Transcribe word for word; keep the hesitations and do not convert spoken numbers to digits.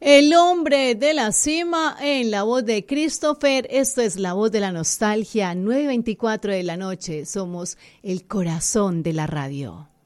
El hombre de la cima en la voz de Christopher. Esto es La Voz de la Nostalgia, nueve y veinticuatro de la noche. Somos el corazón de la radio.